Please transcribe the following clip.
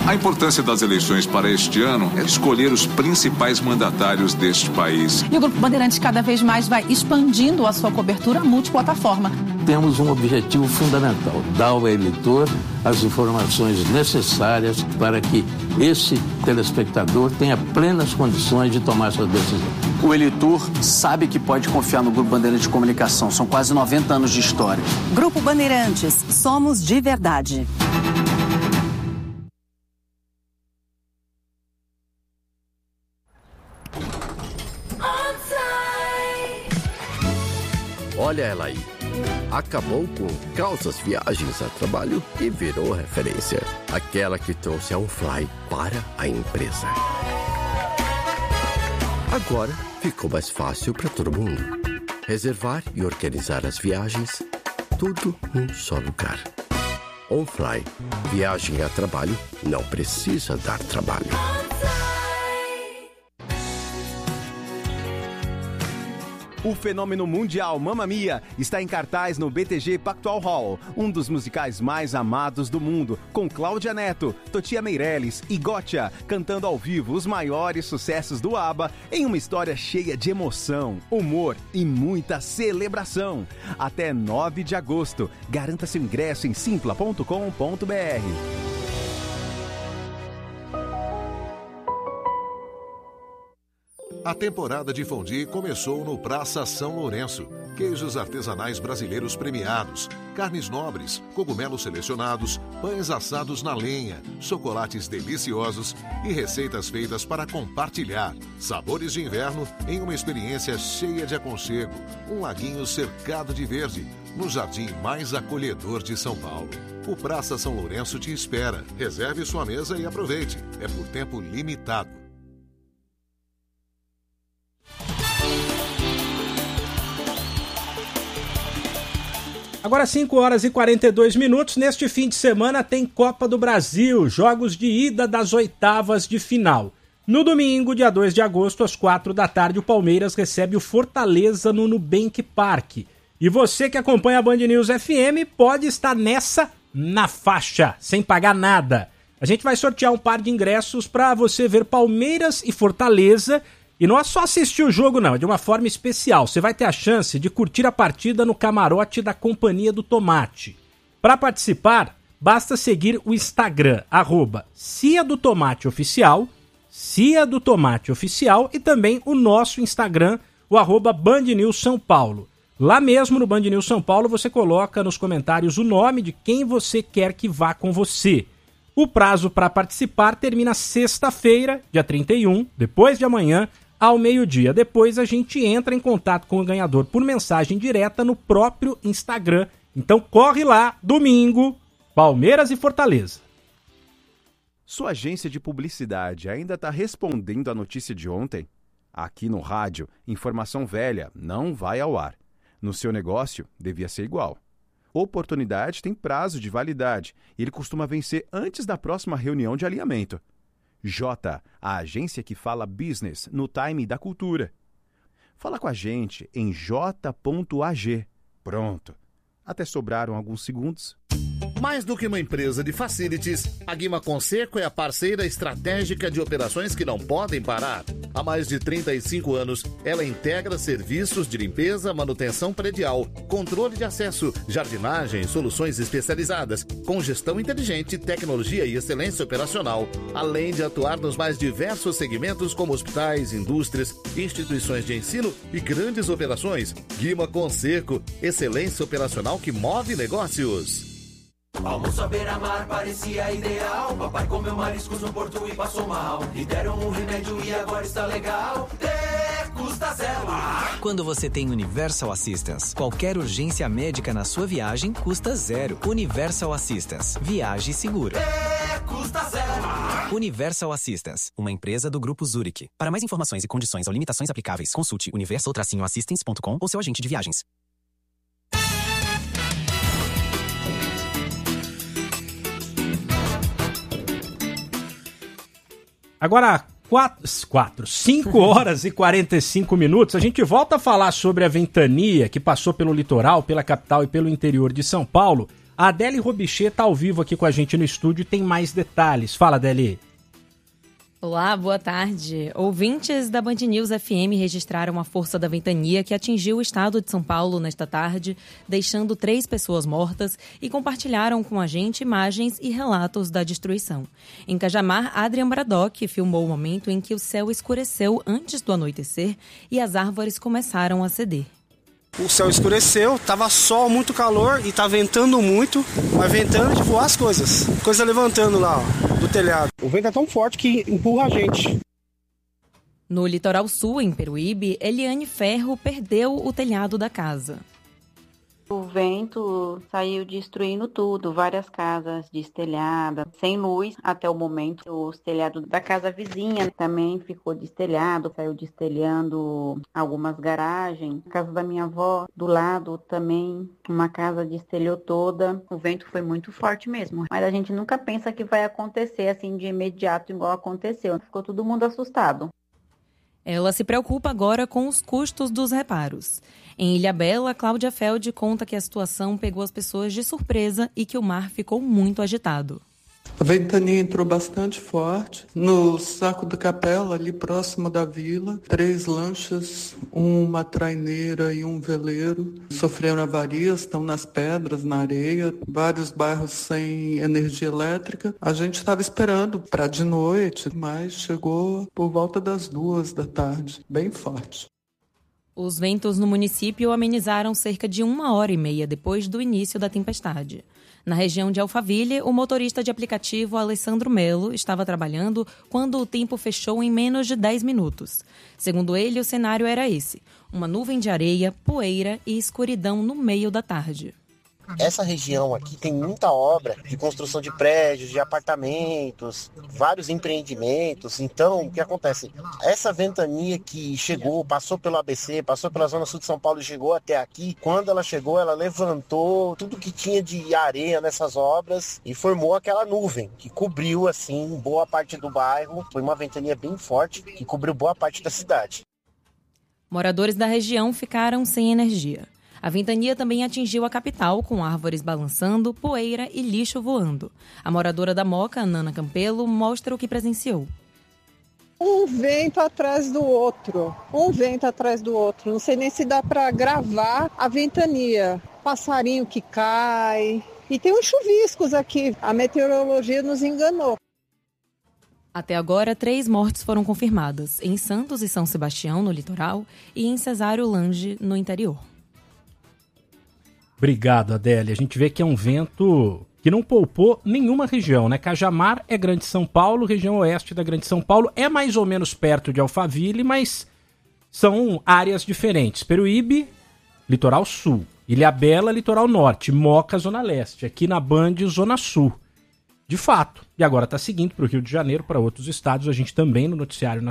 A importância das eleições para este ano é escolher os principais mandatários deste país. E o Grupo Bandeirantes cada vez mais vai expandindo a sua cobertura multiplataforma. Temos um objetivo fundamental: dar ao eleitor as informações necessárias para que esse telespectador tenha plenas condições de tomar sua decisão. O eleitor sabe que pode confiar no Grupo Bandeirantes de Comunicação. São quase 90 anos de história. Grupo Bandeirantes, somos de verdade. Olha ela aí. Acabou com calças viagens a trabalho e virou referência. Aquela que trouxe a OnFly para a empresa. Agora ficou mais fácil para todo mundo. Reservar e organizar as viagens, tudo num só lugar. OnFly. Viagem a trabalho não precisa dar trabalho. O fenômeno mundial Mamma Mia está em cartaz no BTG Pactual Hall, um dos musicais mais amados do mundo, com Cláudia Neto, Totia Meirelles e Gotcha cantando ao vivo os maiores sucessos do ABBA em uma história cheia de emoção, humor e muita celebração. Até 9 de agosto. Garanta seu ingresso em simpla.com.br. A temporada de fondue começou no Praça São Lourenço. Queijos artesanais brasileiros premiados, carnes nobres, cogumelos selecionados, pães assados na lenha, chocolates deliciosos e receitas feitas para compartilhar. Sabores de inverno em uma experiência cheia de aconchego. Um laguinho cercado de verde, no jardim mais acolhedor de São Paulo. O Praça São Lourenço te espera. Reserve sua mesa e aproveite. É por tempo limitado. Agora 5 horas e 42 minutos, neste fim de semana tem Copa do Brasil, jogos de ida das oitavas de final. No domingo, dia 2 de agosto, às 4 da tarde, o Palmeiras recebe o Fortaleza no Nubank Park. E você que acompanha a Band News FM pode estar nessa na faixa, sem pagar nada. A gente vai sortear um par de ingressos para você ver Palmeiras e Fortaleza. E não é só assistir o jogo não, é de uma forma especial. Você vai ter a chance de curtir a partida no camarote da Companhia do Tomate. Para participar, basta seguir o Instagram, @Cia do Tomate Oficial, Cia do Tomate Oficial, e também o nosso Instagram, o @Band News São Paulo. Lá mesmo no Band News São Paulo você coloca nos comentários o nome de quem você quer que vá com você. O prazo para participar termina sexta-feira, dia 31, depois de amanhã, ao meio-dia. Depois a gente entra em contato com o ganhador por mensagem direta no próprio Instagram. Então corre lá, domingo, Palmeiras e Fortaleza. Sua agência de publicidade ainda está respondendo à notícia de ontem? Aqui no rádio, informação velha não vai ao ar. No seu negócio, devia ser igual. Oportunidade tem prazo de validade e ele costuma vencer antes da próxima reunião de alinhamento. J, a agência que fala business no time da cultura. Fala com a gente em j.ag. Pronto. Até sobraram alguns segundos. Mais do que uma empresa de facilities, a Guima Conserco é a parceira estratégica de operações que não podem parar. Há mais de 35 anos, ela integra serviços de limpeza, manutenção predial, controle de acesso, jardinagem, soluções especializadas, com gestão inteligente, tecnologia e excelência operacional, além de atuar nos mais diversos segmentos como hospitais, indústrias, instituições de ensino e grandes operações. Guima Conserco, excelência operacional que move negócios. Almoço à beira-mar parecia ideal. Papai comeu mariscos no porto e passou mal. E deram um remédio e agora está legal. Custa zero. Quando você tem Universal Assistance, qualquer urgência médica na sua viagem custa zero. Universal Assistance. Viaje seguro. Custa zero. Universal Assistance, uma empresa do Grupo Zurich. Para mais informações e condições ou limitações aplicáveis, consulte universal-assistance.com ou seu agente de viagens. Agora, 5 horas e 45 minutos, a gente volta a falar sobre a ventania que passou pelo litoral, pela capital e pelo interior de São Paulo A Adélie Robichê está ao vivo aqui com a gente no estúdio e tem mais detalhes. Fala, Adélie. Olá, boa tarde. Ouvintes da Band News FM registraram a força da ventania que atingiu o estado de São Paulo nesta tarde, deixando 3 pessoas mortas e compartilharam com a gente imagens e relatos da destruição. Em Cajamar, Adrian Braddock filmou o momento em que o céu escureceu antes do anoitecer e as árvores começaram a ceder. O céu escureceu, tava sol, muito calor e tá ventando muito, mas ventando de voar as coisas. Coisa levantando lá, ó, do telhado. O vento é tão forte que empurra a gente. No litoral sul, em Peruíbe, Eliane Ferro perdeu o telhado da casa. O vento saiu destruindo tudo, várias casas destelhadas, sem luz até o momento. Os telhados da casa vizinha também ficou destelhado, saiu destelhando algumas garagens. A casa da minha avó, do lado também, uma casa destelhou toda. O vento foi muito forte mesmo, mas a gente nunca pensa que vai acontecer assim de imediato igual aconteceu. Ficou todo mundo assustado. Ela se preocupa agora com os custos dos reparos. Em Ilhabela, Cláudia Feld conta que a situação pegou as pessoas de surpresa e que o mar ficou muito agitado. A ventania entrou bastante forte. No Saco da Capela, ali próximo da vila, 3 lanchas, uma traineira e um veleiro sofreram avarias, estão nas pedras, na areia, vários bairros sem energia elétrica. A gente estava esperando para de noite, mas chegou por volta das 2 da tarde, bem forte. Os ventos no município amenizaram cerca de 1h30 depois do início da tempestade. Na região de Alphaville, o motorista de aplicativo Alessandro Melo estava trabalhando quando o tempo fechou em menos de 10 minutos. Segundo ele, o cenário era esse: uma nuvem de areia, poeira e escuridão no meio da tarde. Essa região aqui tem muita obra de construção de prédios, de apartamentos, vários empreendimentos. Então, o que acontece? Essa ventania que chegou, passou pelo ABC, passou pela Zona Sul de São Paulo e chegou até aqui, quando ela chegou, ela levantou tudo que tinha de areia nessas obras e formou aquela nuvem que cobriu, assim, boa parte do bairro. Foi uma ventania bem forte que cobriu boa parte da cidade. Moradores da região ficaram sem energia. A ventania também atingiu a capital, com árvores balançando, poeira e lixo voando. A moradora da Moca, Nana Campelo, mostra o que presenciou. Um vento atrás do outro. Não sei nem se dá para gravar a ventania. Passarinho que cai. E tem uns chuviscos aqui. A meteorologia nos enganou. Até agora, 3 mortes foram confirmadas, em Santos e São Sebastião, no litoral, e em Cesário Lange, no interior. Obrigado, Adélia. A gente vê que é um vento que não poupou nenhuma região, né? Cajamar é Grande São Paulo, região oeste da Grande São Paulo, é mais ou menos perto de Alphaville, mas são áreas diferentes. Peruíbe, litoral sul. Ilhabela, litoral norte. Moca, zona leste. Aqui na Band, zona sul. De fato. E agora está seguindo para o Rio de Janeiro, para outros estados. A gente também no noticiário